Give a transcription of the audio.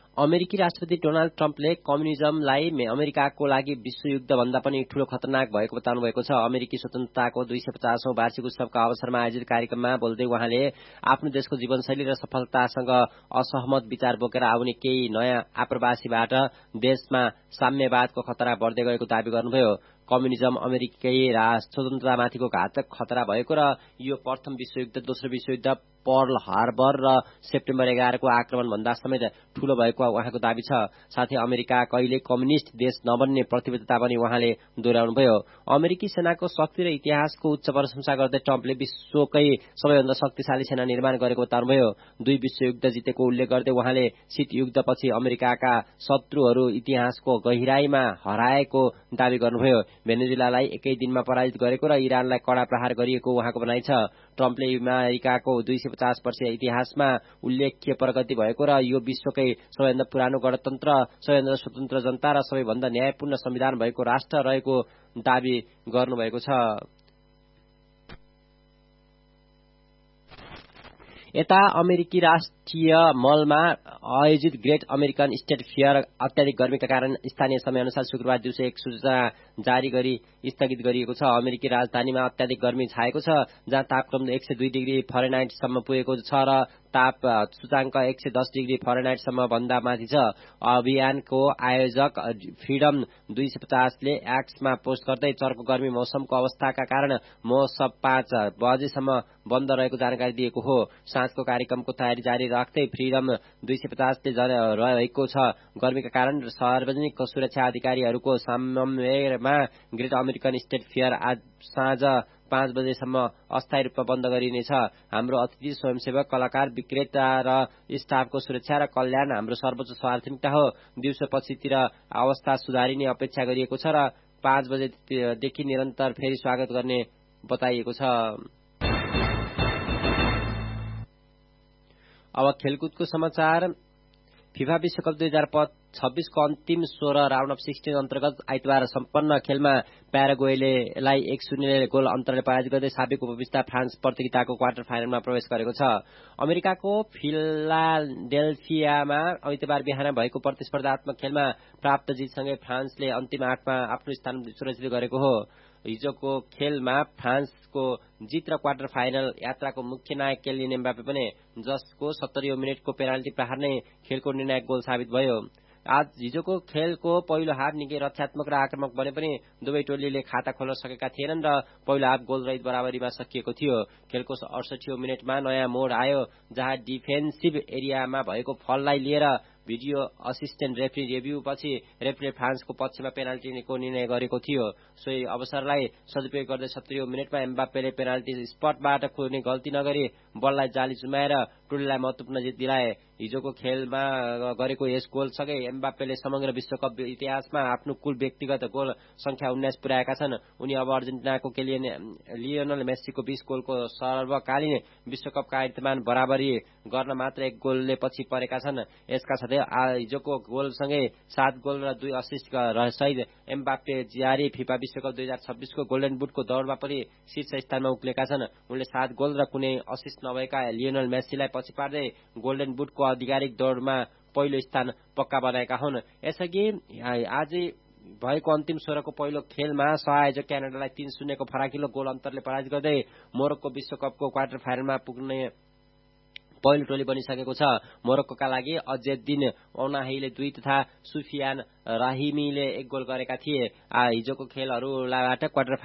अमेरिकी राष्ट्रपति डोनाल्ड ट्रम्पले कम्युनिजमलाई अमेरिकाको लागि विश्वयुद्ध भन्दा पनि ठूलो खतरनाक भएको बताउनु भएको छ। अमेरिकी स्वतन्त्रताको 250औं वार्षिक उत्सवका अवसरमा आयोजित कार्यक्रममा बोल्दै उहाँले आफ्नो देशको जीवनशैली र सफलतासँग असहमत विचार बोकेर आउने केही नयाँ आप्रवासीबाट देशमा साम्यवादको खतरा बढ्दै गएको दावी गर्नुभयो। कम्युनिजम अमेरिकी स्वतन्त्रतामाथिको घातक खतरा भएको र यो प्रथम विश्वयुद्ध, दोस्रो विश्वयुद्ध, पर्ल हार्बर र सेप्टेम्बर 11 को आक्रमण भन्दा समेत ठूलो भएको उहाँको दावी छ। साथै अमेरिका कहिले कम्युनिस्ट देश नबन्ने प्रतिबद्धता पनि उहाँले दोहोर्याउनुभयो। अमेरिकी सेनाको शक्ति र इतिहासको उच्च प्रशंसा गर्दै ट्रम्पले विश्वकै सबैभन्दा शक्तिशाली सेना निर्माण गरेको बताउनुभयो। 2 विश्वयुद्ध जितेको उल्लेख गर्दै उहाँले शीत युद्धपछि अमेरिकाका शत्रुहरू इतिहासको गहिराईमा हराएको दावी गर्नुभयो। भेनेजुएलालाई एकै दिनमा पराजित गरेको र इरानलाई कड़ा प्रहार गरिएको उहाँको भनाइ छ। ट्रम्पले अमेरिकाको 250 वर्षीय इतिहासमा उल्लेख्य प्रगति भएको र यो विश्वकै सबैभन्दा पुरानो गणतन्त्र, सबैभन्दा स्वतन्त्र जनता र सबैभन्दा न्यायपूर्ण संविधान भएको राष्ट्र रहेको दावी गर्नुभएको छ। यता अमेरिकी राष्ट्रिय मलमा आयोजित ग्रेट अमेरिकन स्टेट फेयर अत्याधिक गर्मीका कारण स्थानीय समयअनुसार शुक्रबार दिउँसो एक सूचना जारी गरी स्थगित गरिएको छ। अमेरिकी राजधानीमा अत्याधिक गर्मी छाएको छ, जहाँ तापक्रम 102 डिग्री फरेनहाइटसम्म पुगेको छ र ताप सूचाङ्क 110 डिग्री फरेनहाइटसम्म भन्दा माथि छ। अभियानको आयोजक फ्रिडम 250 ले एक्समा पोस्ट गर्दै चर्को गर्मी मौसमको अवस्थाका कारण महोत्सव 5 बजेसम्म बन्द रहेको जानकारी दिएको हो। साँझको कार्यक्रमको तयारी जारी राख्दै फ्रिडम 250 ले रहेको छ गर्मीका कारण सार्वजनिक सुरक्षा अधिकारीहरूको समन्वयमा ग्रेट अमेरिकन स्टेट फेयर आज साँझ 5 बजेसम्म अस्थायी रूपमा बन्द गरिनेछ। हाम्रो अतिथि, स्वयंसेवक, कलाकार, विक्रेता र स्टाफको सुरक्षा र कल्याण हाम्रो सर्वोच्च प्राथमिकता हो। दिउँसो पछितिर अवस्था सुधारिने अपेक्षा गरिएको छ र 5 बजेदेखि निरन्तर फेरि स्वागत गर्ने बताइएको छ। अब खेलकुदको समाचार। फिफा विश्वकप 2026 को अन्तिम 16 राउन्ड अफ 16 अन्तर्गत आइतबार सम्पन्न खेलमा प्याराग्वेलाई 1-0 गोल अन्तरले पराजित गर्दै साबिक उपविजेता फ्रान्स प्रतियोगिताको क्वार्टर फाइनलमा प्रवेश गरेको छ। अमेरिकाको फिलाडेल्फियामा आइतबार बिहान भएको प्रतिस्पर्धात्मक खेलमा प्राप्त जितसँगै फ्रान्सले अन्तिम 8 मा आफ्नो स्थान सुरक्षित गरेको हो। हिजोको खेलमा फ्रान्सको जित र क्वार्टर फाइनल यात्राको मुख्य नायक केलियन एम्बापे पनि, जसको 70औं मिनेटको पेनाल्टी प्रहार नै खेलको निर्णायक गोल साबित भयो। हिजोको खेलको पहिलो हाफ निकै रक्षात्मक र आक्रामक बने पनि दुवै टोलीले खाता खोल्न सकेका थिएनन् र पहिलो हाफ गोलरहित बराबरीमा सकिएको थियो। खेलको 68औं मिनेटमा नयाँ मोड आयो, जहाँ डिफेन्सिभ एरियामा भएको फललाई लिएर भिडियो असिस्टेन्ट रेफ्री रिभ्यू पछि रेफ्रीले फ्रान्सको पक्षमा पेनाल्टीको निर्णय गरेको थियो। सोही अवसरलाई सदुपयोग गर्दै 70औं मिनेटमा एम्बाप्पेले पेनाल्टी स्पटबाट कुनै गल्ती नगरी बललाई जाली चुमाएर टोलीलाई महत्वपूर्ण जित दिलाए। हिजोको खेलमा गरेको यस गोलसँगै एम्बाप्पेले समग्र विश्वकप इतिहासमा आफ्नो कुल व्यक्तिगत गोल संख्या 19 पुर्याएका छन्। उनी अब अर्जेन्टिनाको लियोनल मेस्सीको 20 गोलको सर्वकालीन विश्वकप कीर्तिमान बराबरी गर्न मात्र 1 गोलले पछि परेका छन्। यसका साथै हिजोको गोलसँगै 7 गोल र 2 असिस्ट सहित एम्बाप्पे जारी फिफा विश्वकप 2026 को गोल्डन बुटको दौडमा पनि शीर्ष स्थानमा उक्लेका छन्। उनले 7 गोल र कुनै असिस्ट नभएका लियोनल मेस्सीलाई पछि पार्दै गोल्डन बुटको आधिकारिक दौडमा पहिलो स्थान पक्का बनाएका हुन्। यसअघि आज भएको अन्तिम 16 को पहिलो खेलमा सहआयोजक क्यानाडालाई 3-0 को फराकिलो गोल अन्तरले पराजित गर्दै मोरक्को विश्वकपको क्वार्टर फाइनलमा पुग्ने पहिलो टोली बनिसकेको छ। मोरक्कोका लागि अजेद्दिन ओनाहीले 2 तथा सुफियान राहिमीले 1 गोल गरेका थिए। हिजोको खेलहरूबाट क्वार्टर